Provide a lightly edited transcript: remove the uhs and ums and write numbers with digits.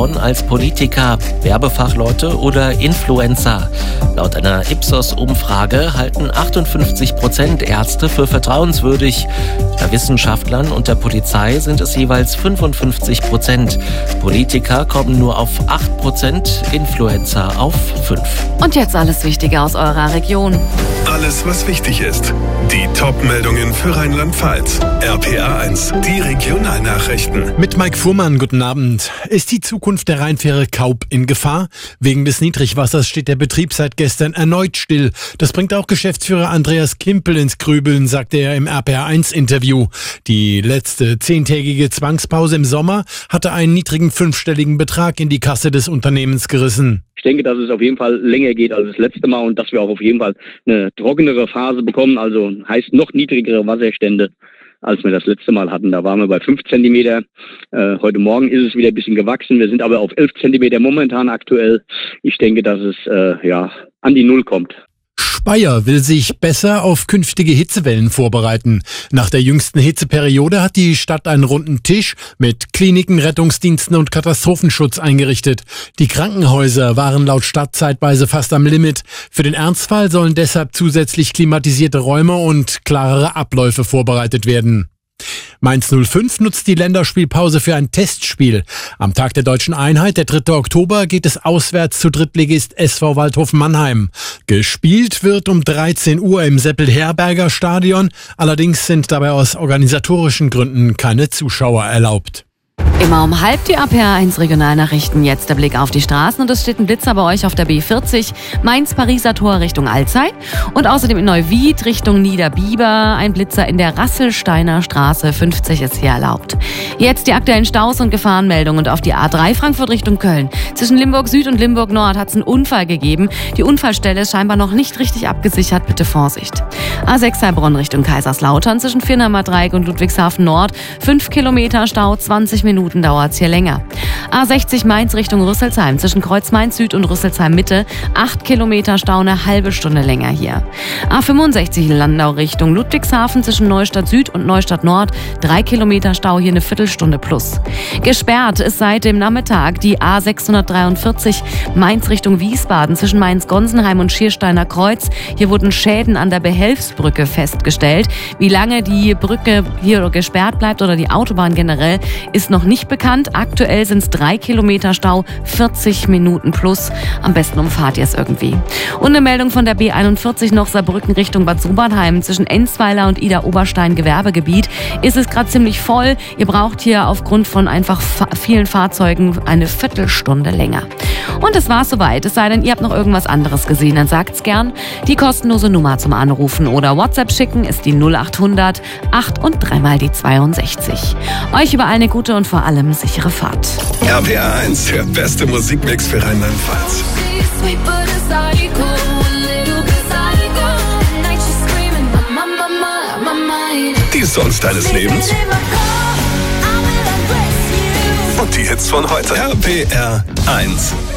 Frauen als Politiker, Werbefachleute oder Influencer. Laut einer Ipsos-Umfrage halten 58% Ärzte für vertrauenswürdig. Bei Wissenschaftlern und der Polizei sind es jeweils 55%. Politiker kommen nur auf 8%, Influencer auf 5%. Und jetzt alles Wichtige aus eurer Region. Alles, was wichtig ist. Die Top-Meldungen für Rheinland-Pfalz. RPA 1, die Regionalnachrichten. Mit Mike Fuhrmann, guten Abend. Ist die Zukunft der Rheinfähre Kaup in Gefahr? Wegen des Niedrigwassers steht der Betrieb seit gestern erneut still. Das bringt auch Geschäftsführer Andreas Kimpel ins Grübeln, sagte er im RPA 1-Interview. Die letzte 10-tägige Zwangspause im Sommer hatte einen niedrigen 5-stelligen Betrag in die Kasse des Unternehmens gerissen. Ich denke, dass es auf jeden Fall länger geht als das letzte Mal und dass wir auch auf jeden Fall eine trockenere Phase bekommen, also heißt noch niedrigere Wasserstände, als wir das letzte Mal hatten. Da waren wir bei 5 Zentimeter. Heute Morgen ist es wieder ein bisschen gewachsen. Wir sind aber auf 11 Zentimeter momentan aktuell. Ich denke, dass es an die Null kommt. Speyer will sich besser auf künftige Hitzewellen vorbereiten. Nach der jüngsten Hitzeperiode hat die Stadt einen runden Tisch mit Kliniken, Rettungsdiensten und Katastrophenschutz eingerichtet. Die Krankenhäuser waren laut Stadt zeitweise fast am Limit. Für den Ernstfall sollen deshalb zusätzlich klimatisierte Räume und klarere Abläufe vorbereitet werden. Mainz 05 nutzt die Länderspielpause für ein Testspiel. Am Tag der Deutschen Einheit, der 3. Oktober, geht es auswärts zu Drittligist SV Waldhof Mannheim. Gespielt wird um 13 Uhr im Seppel-Herberger Stadion. Allerdings sind dabei aus organisatorischen Gründen keine Zuschauer erlaubt. Immer um halb die RPA 1 Regionalnachrichten. Jetzt der Blick auf die Straßen und es steht ein Blitzer bei euch auf der B40, Mainz-Pariser Tor Richtung Alzey und außerdem in Neuwied Richtung Niederbiber ein Blitzer in der Rasselsteiner Straße 50 ist hier erlaubt. Jetzt die aktuellen Staus und Gefahrenmeldungen und auf die A3 Frankfurt Richtung Köln. Zwischen Limburg Süd und Limburg Nord hat es einen Unfall gegeben. Die Unfallstelle ist scheinbar noch nicht richtig abgesichert. Bitte Vorsicht. A6 Heilbronn Richtung Kaiserslautern zwischen Viernheimer Dreieck und Ludwigshafen Nord 5 Kilometer Stau, 20 Minuten dauert es hier länger. A60 Mainz Richtung Rüsselsheim zwischen Kreuz Mainz Süd und Rüsselsheim Mitte 8 Kilometer Stau, eine halbe Stunde länger hier. A65 Landau Richtung Ludwigshafen zwischen Neustadt Süd und Neustadt Nord 3 Kilometer Stau, hier eine Viertelstunde plus. Gesperrt ist seit dem Nachmittag die A643 Mainz Richtung Wiesbaden zwischen Mainz-Gonsenheim und Schiersteiner Kreuz. Hier wurden Schäden an der Behelfsbrücke festgestellt. Wie lange die Brücke hier gesperrt bleibt oder die Autobahn generell, ist noch nicht bekannt. Aktuell sind es 3 Kilometer Stau, 40 Minuten plus. Am besten umfahrt ihr es irgendwie. Und eine Meldung von der B41 noch Saarbrücken Richtung Bad Sobernheim. Zwischen Enzweiler und Ida-Oberstein Gewerbegebiet ist es gerade ziemlich voll. Ihr braucht hier aufgrund von einfach vielen Fahrzeugen eine Viertelstunde länger. Und das war's soweit. Es sei denn, ihr habt noch irgendwas anderes gesehen, dann sagt's gern. Die kostenlose Nummer zum Anrufen oder WhatsApp schicken ist die 0800 8 und 3 mal die 62. Euch überall eine gute und vor allem sichere Fahrt. RPA 1, der beste Musikmix für Rheinland-Pfalz. Die Songs deines Lebens und die Hits von heute. RPA 1.